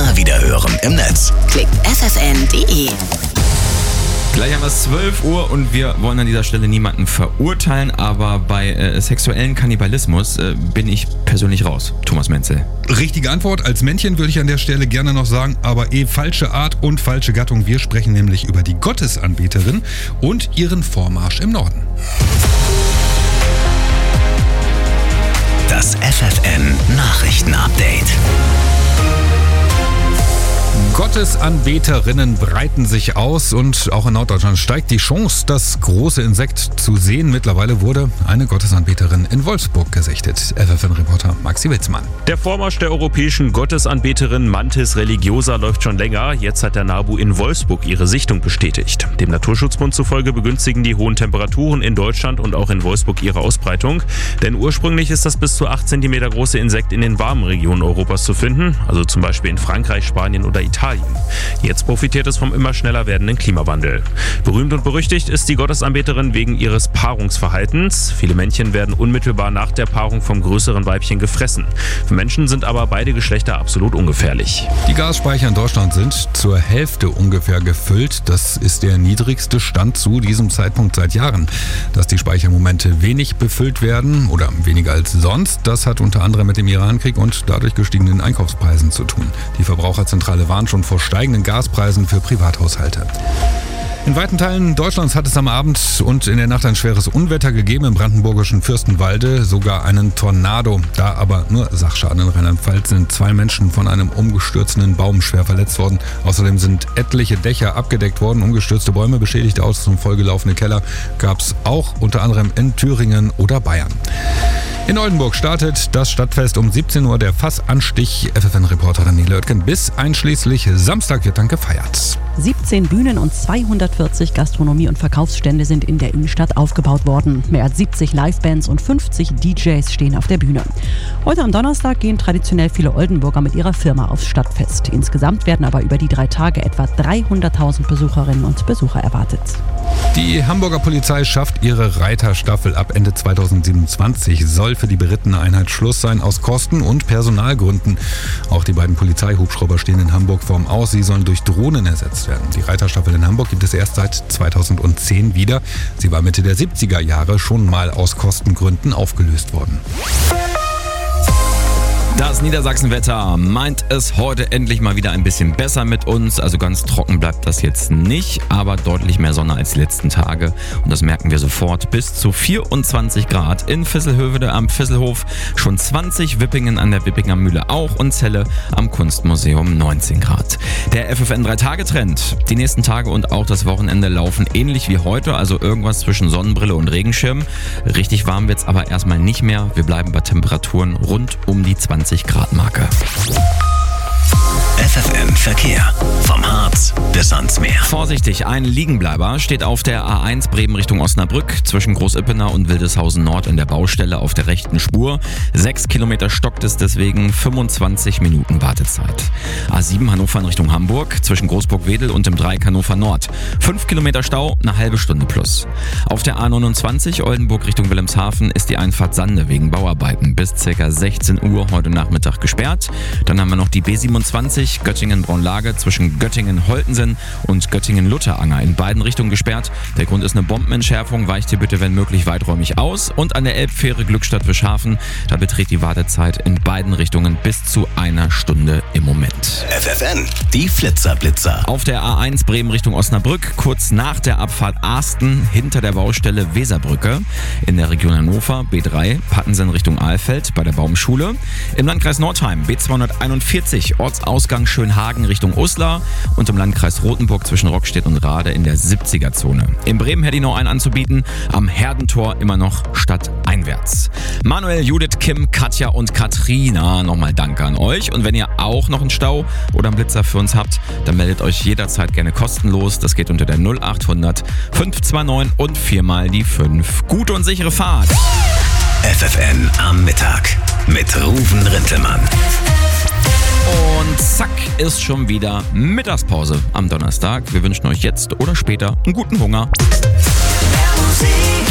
immer wieder hören im Netz. Klickt ffn.de. Gleich haben wir es 12 Uhr und wir wollen an dieser Stelle niemanden verurteilen, aber bei sexuellen Kannibalismus bin ich persönlich raus. Thomas Menzel. Richtige Antwort. Als Männchen würde ich an der Stelle gerne noch sagen, aber falsche Art und falsche Gattung. Wir sprechen nämlich über die Gottesanbeterin und ihren Vormarsch im Norden. Das FFN Nachrichten-Update. Gottesanbeterinnen breiten sich aus und auch in Norddeutschland steigt die Chance, das große Insekt zu sehen. Mittlerweile wurde eine Gottesanbeterin in Wolfsburg gesichtet. FFN-Reporter Maxi Witzmann. Der Vormarsch der europäischen Gottesanbeterin Mantis religiosa läuft schon länger. Jetzt hat der NABU in Wolfsburg ihre Sichtung bestätigt. Dem Naturschutzbund zufolge begünstigen die hohen Temperaturen in Deutschland und auch in Wolfsburg ihre Ausbreitung. Denn ursprünglich ist das bis zu 8 cm große Insekt in den warmen Regionen Europas zu finden, also zum Beispiel in Frankreich, Spanien oder Italien. Jetzt profitiert es vom immer schneller werdenden Klimawandel. Berühmt und berüchtigt ist die Gottesanbeterin wegen ihres Paarungsverhaltens. Viele Männchen werden unmittelbar nach der Paarung vom größeren Weibchen gefressen. Für Menschen sind aber beide Geschlechter absolut ungefährlich. Die Gasspeicher in Deutschland sind zur Hälfte ungefähr gefüllt. Das ist der niedrigste Stand zu diesem Zeitpunkt seit Jahren. Dass die Speichermomente wenig befüllt werden oder weniger als sonst, das hat unter anderem mit dem Irankrieg und dadurch gestiegenen Einkaufspreisen zu tun. Die Verbraucherzentrale warnt schon vor steigenden Gaspreisen für Privathaushalte. In weiten Teilen Deutschlands hat es am Abend und in der Nacht ein schweres Unwetter gegeben. Im brandenburgischen Fürstenwalde sogar einen Tornado. Da aber nur Sachschaden in Rheinland-Pfalz sind 2 Menschen von einem umgestürzten Baum schwer verletzt worden. Außerdem sind etliche Dächer abgedeckt worden. Umgestürzte Bäume, beschädigte Autos und vollgelaufene Keller gab es auch unter anderem in Thüringen oder Bayern. In Oldenburg startet das Stadtfest um 17 Uhr. Der Fassanstich. FFN-Reporterin Nele Oetken. Bis einschließlich Samstag wird dann gefeiert. 17 Bühnen und 240 Gastronomie- und Verkaufsstände sind in der Innenstadt aufgebaut worden. Mehr als 70 Livebands und 50 DJs stehen auf der Bühne. Heute am Donnerstag gehen traditionell viele Oldenburger mit ihrer Firma aufs Stadtfest. Insgesamt werden aber über die 3 Tage etwa 300.000 Besucherinnen und Besucher erwartet. Die Hamburger Polizei schafft ihre Reiterstaffel ab Ende 2027. Soll für die berittene Einheit Schluss sein aus Kosten- und Personalgründen. Auch die beiden Polizeihubschrauber stehen in Hamburg vorm Aus. Sie sollen durch Drohnen ersetzt werden. Die Reiterstaffel in Hamburg gibt es erst seit 2010 wieder. Sie war Mitte der 70er Jahre schon mal aus Kostengründen aufgelöst worden. Das Niedersachsenwetter meint es heute endlich mal wieder ein bisschen besser mit uns. Also ganz trocken bleibt das jetzt nicht, aber deutlich mehr Sonne als die letzten Tage. Und das merken wir sofort. Bis zu 24 Grad in Visselhövede am Visselhof, schon 20 Wippingen an der Wippinger Mühle auch und Celle am Kunstmuseum 19 Grad. Der FFN 3-Tage-Trend. Die nächsten Tage und auch das Wochenende laufen ähnlich wie heute, also irgendwas zwischen Sonnenbrille und Regenschirm. Richtig warm wird's aber erstmal nicht mehr. Wir bleiben bei Temperaturen rund um die 20 Grad Marke. FFN Verkehr. Vom Harz bis ans Meer. Vorsichtig, ein Liegenbleiber steht auf der A1 Bremen Richtung Osnabrück zwischen Großippener und Wildeshausen Nord in der Baustelle auf der rechten Spur. 6 Kilometer stockt es deswegen, 25 Minuten Wartezeit. A7 Hannover in Richtung Hamburg zwischen Großburg-Wedel und dem Dreieck Hannover Nord. 5 Kilometer Stau, eine halbe Stunde plus. Auf der A29 Oldenburg Richtung Wilhelmshaven ist die Einfahrt Sande wegen Bauarbeiten bis ca. 16 Uhr heute Nachmittag gesperrt. Dann haben wir noch die B27 Göttingen-Braunlage zwischen Göttingen-Holtensen und Göttingen-Lutteranger in beiden Richtungen gesperrt. Der Grund ist eine Bombenentschärfung. Weicht hier bitte, wenn möglich, weiträumig aus. Und an der Elbfähre Glückstadt-Wischhafen, da beträgt die Wartezeit in beiden Richtungen bis zu 1 Stunde im Moment. FFN, die Flitzer-Blitzer. Auf der A1 Bremen Richtung Osnabrück, kurz nach der Abfahrt Arsten, hinter der Baustelle Weserbrücke. In der Region Hannover, B3, Pattensen Richtung Ahlfeld bei der Baumschule. Im Landkreis Nordheim, B241, Ortsausgang Schönhagen Richtung Uslar. Und im Landkreis Rothenburg zwischen Rockstedt und Rade in der 70er-Zone. In Bremen hätte ich noch einen anzubieten, am Herdentor immer noch stadteinwärts. Manuel, Judith, Kim, Katja und Katrina, nochmal Danke an euch. Und wenn ihr auch noch einen Stau oder einen Blitzer für uns habt, dann meldet euch jederzeit gerne kostenlos. Das geht unter der 0800 529 und 4 mal die 5. Gute und sichere Fahrt. FFN am Mittag mit Ruven Rintelmann. Und zack, ist schon wieder Mittagspause am Donnerstag. Wir wünschen euch jetzt oder später einen guten Hunger. Musik.